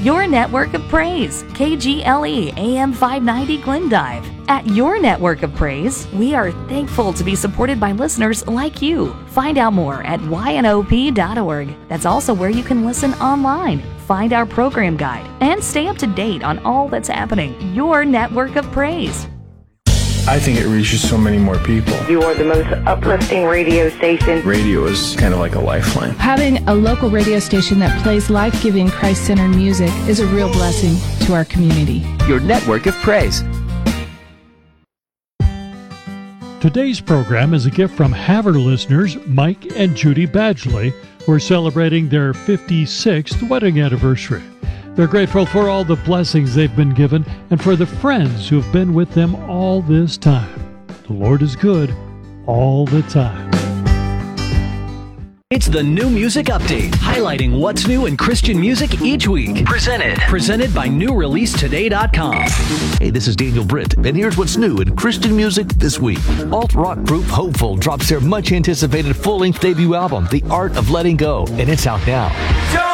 Your Network of Praise, KGLE AM 590 Glendive. At Your Network of Praise, we are thankful to be supported by listeners like you. Find out more at ynop.org. That's also where you can listen online, find our program guide, and stay up to date on all that's happening. Your Network of Praise. I think it reaches so many more people. You are the most uplifting radio station. Radio is kind of like a lifeline. Having a local radio station that plays life-giving, Christ-centered music is a real blessing to our community. Your Network of Praise. Today's program is a gift from Havre listeners Mike and Judy Badgley, who are celebrating their 56th wedding anniversary. They're grateful for all the blessings they've been given and for the friends who have been with them all this time. The Lord is good all the time. It's the New Music Update, highlighting what's new in Christian music each week. Presented by NewReleaseToday.com. Hey, this is Daniel Britt, and here's what's new in Christian music this week. Alt-rock group Hopeful drops their much-anticipated full-length debut album, The Art of Letting Go, and it's out now.